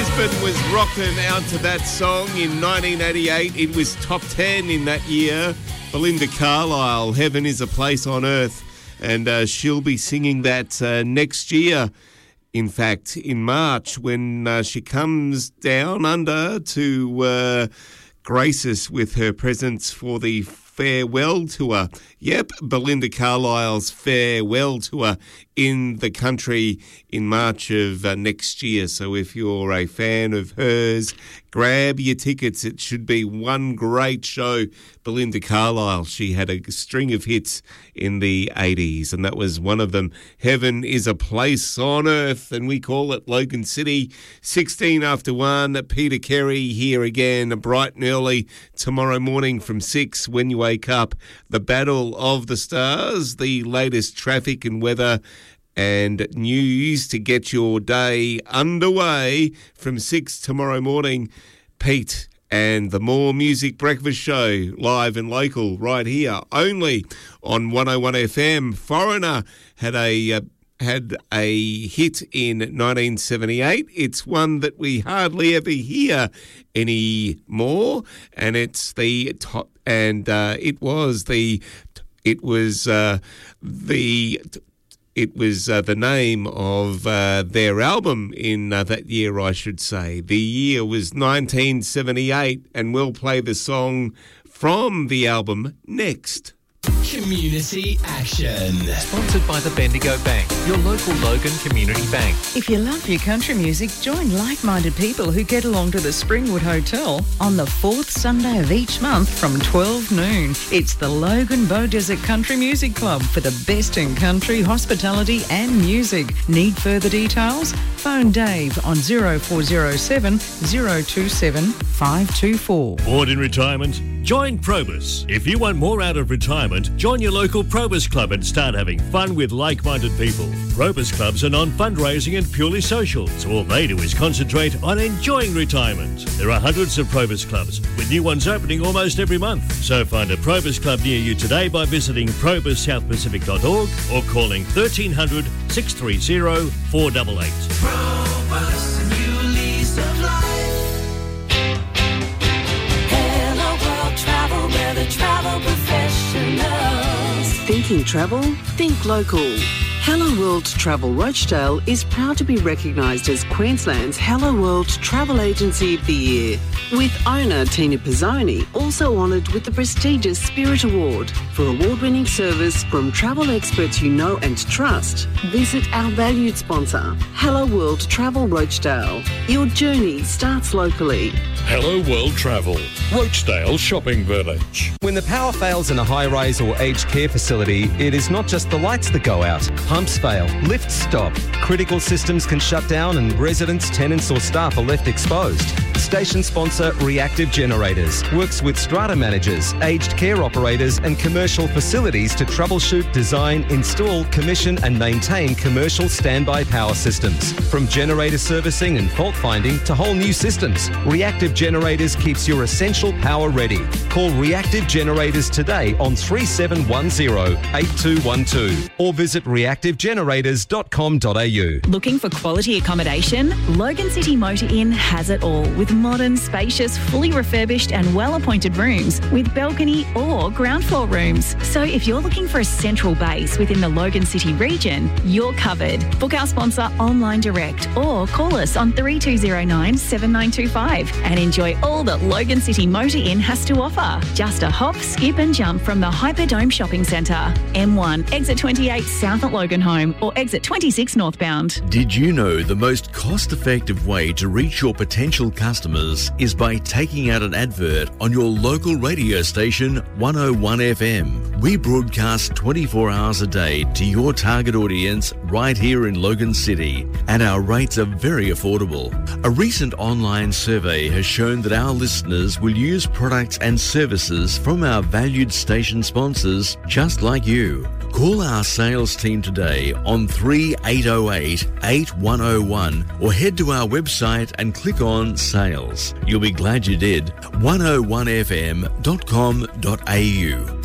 Brisbane was rocking out to that song in 1988. It was top 10 in that year. Belinda Carlisle, Heaven is a Place on Earth. And she'll be singing that next year. In fact, in March, when she comes down under to grace us with her presence for the farewell tour. Yep, Belinda Carlisle's farewell tour in the country in March of next year. So if you're a fan of hers, grab your tickets. It should be one great show. Belinda Carlisle, she had a string of hits in the 80s, and that was one of them. Heaven is a Place on Earth, and we call it Logan City. 16 after 1, Peter Carey here again, bright and early tomorrow morning from 6 when you wake up. The Battle of the Stars, the latest traffic and weather and news to get your day underway from 6 tomorrow morning. Pete and the More Music Breakfast Show, live and local, right here, only on 101 FM. Foreigner had a hit in 1978. It's one that we hardly ever hear anymore, and it's the top. And it was the name of their album in that year, I should say. The year was 1978, and we'll play the song from the album next. Community Action. Sponsored by the Bendigo Bank, your local Logan Community Bank. If you love your country music, join like-minded people who get along to the Springwood Hotel on the 4th Sunday of each month from 12 noon. It's the Logan Beaudesert Country Music Club for the best in country, hospitality and music. Need further details? Phone Dave on 0407 027 524. Bored in retirement? Join Probus. If you want more out of retirement, join your local Probus Club and start having fun with like-minded people. Probus Clubs are non-fundraising and purely social, so all they do is concentrate on enjoying retirement. There are hundreds of Probus Clubs, with new ones opening almost every month. So find a Probus Club near you today by visiting probussouthpacific.org or calling 1300 630 488. Probus, a new lease of life. Hello World Travel, we're the travel professionals. Thinking travel? Think local. Hello World Travel Rochdale is proud to be recognised as Queensland's Hello World Travel Agency of the Year, with owner Tina Pizzoni also honoured with the prestigious Spirit Award. For award-winning service from travel experts you know and trust, visit our valued sponsor, Hello World Travel Rochdale. Your journey starts locally. Hello World Travel, Rochdale Shopping Village. When the power fails in a high-rise or aged care facility, it is not just the lights that go out. Pumps fail, lifts stop, critical systems can shut down and residents, tenants or staff are left exposed. Station sponsor Reactive Generators works with strata managers, aged care operators and commercial facilities to troubleshoot, design, install, commission and maintain commercial standby power systems. From generator servicing and fault finding to whole new systems, Reactive Generators keeps your essential power ready. Call Reactive Generators today on 3710 8212 or visit reactivegenerators.com.au. Looking for quality accommodation? Logan City Motor Inn has it all, with modern, spacious, fully refurbished and well-appointed rooms with balcony or ground floor rooms. So if you're looking for a central base within the Logan City region, you're covered. Book our sponsor online direct or call us on 3209 7925 and enjoy all that Logan City Motor Inn has to offer. Just a hop, skip and jump from the Hyperdome Shopping Centre. M1, exit 28 south at Logan Home or exit 26 northbound. Did you know the most cost-effective way to reach your potential customers is by taking out an advert on your local radio station 101 FM? We broadcast 24 hours a day to your target audience right here in Logan City, and our rates are very affordable. A recent online survey has shown that our listeners will use products and services from our valued station sponsors just like you. Call our sales team today on 3808 8101 or head to our website and click on sales. You'll be glad you did. 101fm.com.au.